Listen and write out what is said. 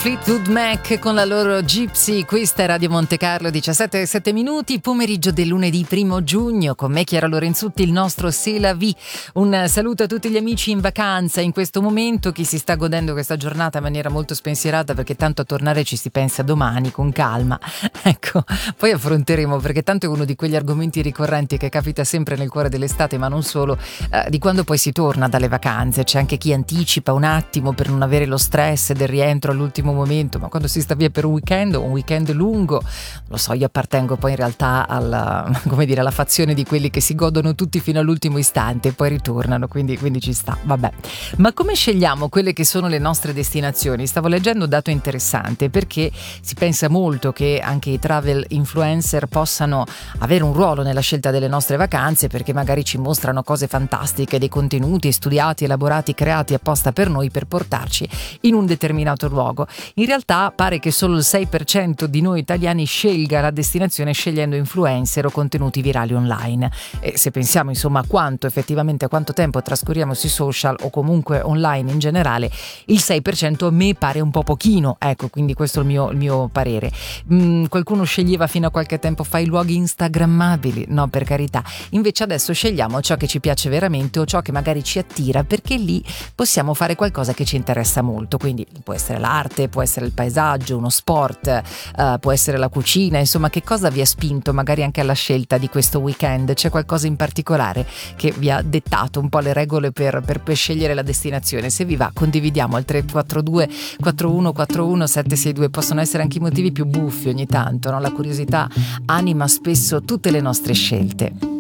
Fleetwood Mac con la loro Gypsy. Questa è Radio Monte Carlo, 17:07, pomeriggio del lunedì 1 giugno. Con me Chiara Lorenzutti, il nostro C'est la vie. Un saluto a tutti gli amici in vacanza in questo momento, chi si sta godendo questa giornata in maniera molto spensierata, perché tanto a tornare ci si pensa domani con calma. Ecco, poi affronteremo, perché tanto è uno di quegli argomenti ricorrenti che capita sempre nel cuore dell'estate, ma non solo, di quando poi si torna dalle vacanze. C'è anche chi anticipa un attimo per non avere lo stress del rientro all'ultimo momento, ma quando si sta via per un weekend lungo, lo so, io appartengo poi in realtà alla fazione di quelli che si godono tutti fino all'ultimo istante e poi ritornano, quindi ci sta, vabbè. Ma come scegliamo quelle che sono le nostre destinazioni? Stavo leggendo un dato interessante, perché si pensa molto che anche i travel influencer possano avere un ruolo nella scelta delle nostre vacanze, perché magari ci mostrano cose fantastiche, dei contenuti studiati, elaborati, creati apposta per noi, per portarci in un determinato luogo. In realtà pare che solo il 6% di noi italiani scelga la destinazione scegliendo influencer o contenuti virali online. E se pensiamo insomma a quanto tempo trascorriamo sui social o comunque online in generale, il 6% a me pare un po' pochino, ecco, quindi questo è il mio parere. Qualcuno sceglieva fino a qualche tempo fa i luoghi instagrammabili, no, per carità. Invece adesso scegliamo ciò che ci piace veramente o ciò che magari ci attira, perché lì possiamo fare qualcosa che ci interessa molto. Quindi può essere l'arte, può essere il paesaggio, uno sport, può essere la cucina, insomma, che cosa vi ha spinto magari anche alla scelta di questo weekend? C'è qualcosa in particolare che vi ha dettato un po' le regole per scegliere la destinazione? Se vi va, condividiamo al 342 4141 762. Possono essere anche i motivi più buffi ogni tanto, no? La curiosità anima spesso tutte le nostre scelte.